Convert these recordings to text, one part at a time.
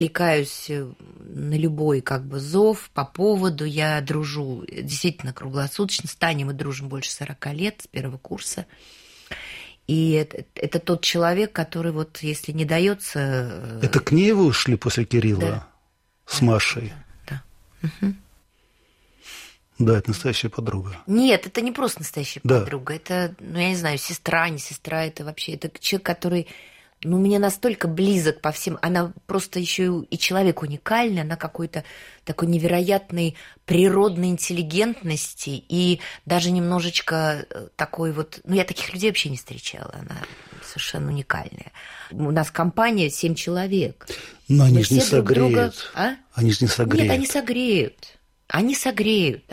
Откликаюсь на любой зов по поводу. Я дружу действительно круглосуточно. С Таней мы дружим больше 40 лет, с первого курса. И это тот человек, который если не дается... Это к ней вы ушли после Кирилла? Да. С Машей? Да. Угу. Да, это настоящая подруга. Нет, это не просто настоящая подруга. Это, я не знаю, сестра, не сестра. Это вообще это человек, который... мне настолько близок по всем... Она просто еще и человек уникальный, она какой-то такой невероятной природной интеллигентности и даже немножечко такой я таких людей вообще не встречала. Она совершенно уникальная. У нас компания 7 человек. Но они же не согреют. Они же не согреют. Нет, они согреют. Они согреют.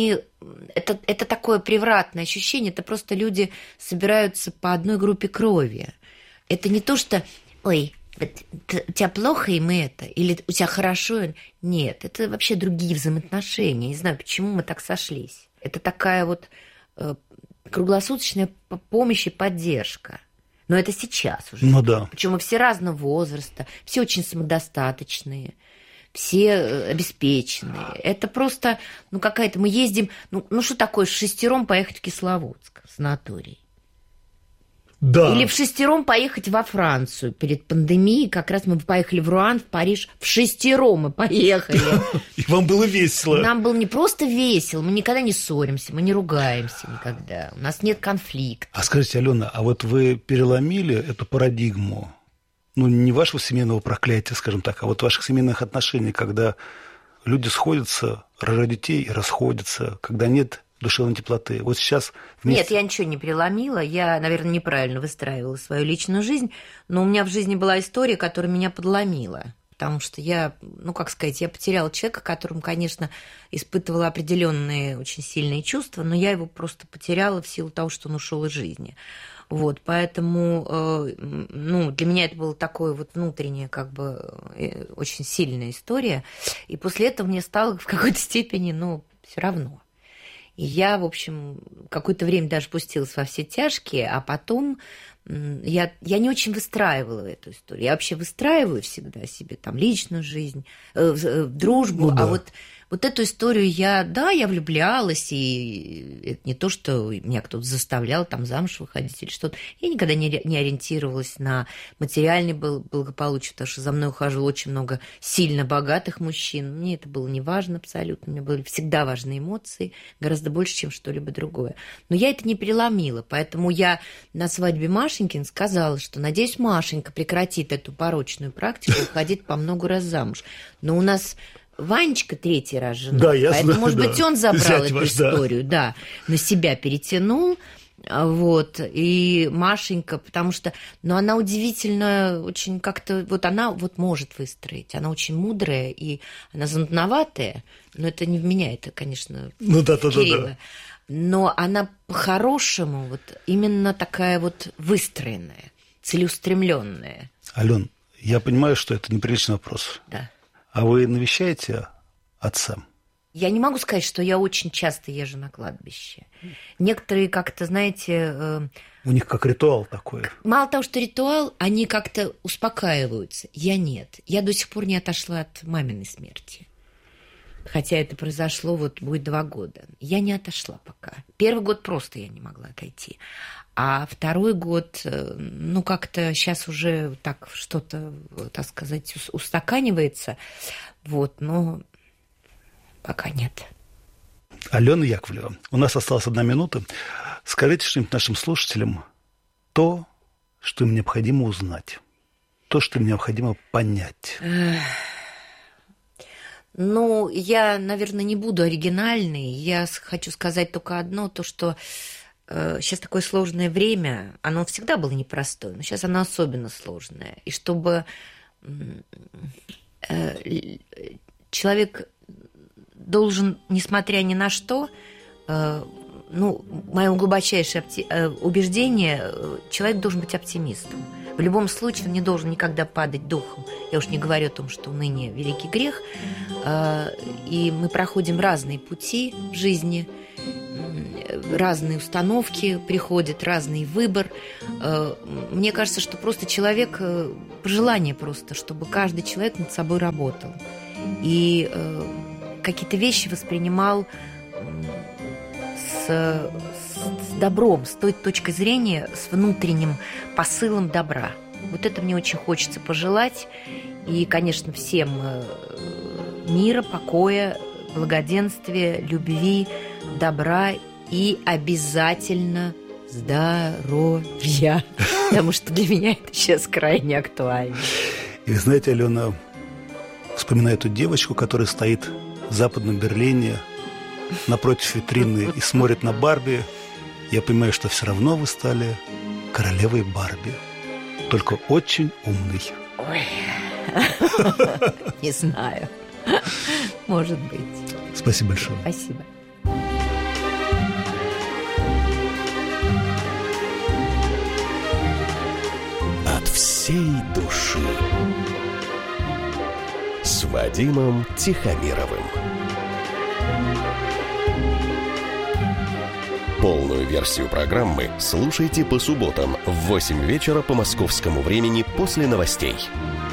Это такое превратное ощущение. Это просто люди собираются по одной группе крови. Это не то, что «Ой, у тебя плохо, и мы это», или «У тебя хорошо». Нет, это вообще другие взаимоотношения. Не знаю, почему мы так сошлись. Это такая круглосуточная помощь и поддержка. Но это сейчас уже. Ну да. Причем мы все разного возраста, все очень самодостаточные, все обеспеченные. Это просто, какая-то... Мы ездим... что такое 6 поехать в Кисловодск в санаторий? Да. Или в 6 поехать во Францию перед пандемией. Как раз мы поехали в Руан, в Париж. В 6 мы поехали. И вам было весело. Нам было не просто весело. Мы никогда не ссоримся, мы не ругаемся никогда. У нас нет конфликта. А скажите, Алена, а вы переломили эту парадигму, не вашего семейного проклятия, скажем так, а ваших семейных отношений, когда люди сходятся, рожают детей и расходятся, когда нет душевной теплоты. Сейчас вместе... Нет, я ничего не переломила. Я, наверное, неправильно выстраивала свою личную жизнь, но у меня в жизни была история, которая меня подломила. Потому что я, я потеряла человека, которому, конечно, испытывала определенные очень сильные чувства, но я его просто потеряла в силу того, что он ушел из жизни. Поэтому, для меня это была такая внутренняя, очень сильная история. И после этого мне стало в какой-то степени, все равно. И я, в общем, какое-то время даже пустилась во все тяжкие, а потом я не очень выстраивала эту историю. Я вообще выстраиваю всегда себе личную жизнь, дружбу, да. А эту историю я влюблялась, и это не то, что меня кто-то заставлял замуж выходить или что-то. Я никогда не ориентировалась на материальное благополучие, потому что за мной ухаживало очень много сильно богатых мужчин. Мне это было неважно абсолютно. Мне были всегда важны эмоции, гораздо больше, чем что-либо другое. Но я это не переломила, поэтому я на свадьбе Машенькин сказала, что, надеюсь, Машенька прекратит эту порочную практику, ходить по много раз замуж. Но у нас... Ванечка 3-й раз женат, да, я поэтому, знаю, может быть, он забрал эту историю, на себя перетянул, и Машенька, потому что, она удивительно очень как-то, она может выстроить, она очень мудрая, и она занудноватая, но это не в меня, это, конечно, Кирилла. Но она по-хорошему именно такая выстроенная, целеустремленная. Ален, я понимаю, что это неприличный вопрос. Да. А вы навещаете отца? Я не могу сказать, что я очень часто езжу на кладбище. Некоторые как-то, знаете... У них как ритуал такой. Мало того, что ритуал, они как-то успокаиваются. Я нет. Я до сих пор не отошла от маминой смерти. Хотя это произошло, будет 2 года. Я не отошла пока. 1 год просто я не могла отойти. А 2 год, как-то сейчас уже так что-то, так сказать, устаканивается. Но пока нет. Алена Яковлева, у нас осталась 1 минута. Скажите что-нибудь нашим слушателям то, что им необходимо узнать, то, что им необходимо понять. Я, наверное, не буду оригинальной. Я хочу сказать только одно, то, что сейчас такое сложное время, оно всегда было непростое, но сейчас оно особенно сложное. И чтобы человек должен, несмотря ни на что, мое глубочайшее убеждение, человек должен быть оптимистом. В любом случае он не должен никогда падать духом. Я уж не говорю о том, что уныние – великий грех. И мы проходим разные пути в жизни. разные установки приходят, разный выбор. Мне кажется, что просто человек, пожелание просто, чтобы каждый человек над собой работал. И какие-то вещи воспринимал с добром, с той точкой зрения, с внутренним посылом добра. Вот это мне очень хочется пожелать. И, конечно, всем мира, покоя, благоденствия, любви, добра и обязательно здоровья. Потому что для меня это сейчас крайне актуально. И вы знаете, Алена, вспоминаю эту девочку, которая стоит в Западном Берлине напротив витрины и смотрит на Барби. Я понимаю, что все равно вы стали королевой Барби. Только очень умный. Ой. Не знаю. Может быть. Спасибо большое. Спасибо. От всей души. С Вадимом Тихомировым. Полную версию программы слушайте по субботам в 8 вечера по московскому времени после новостей.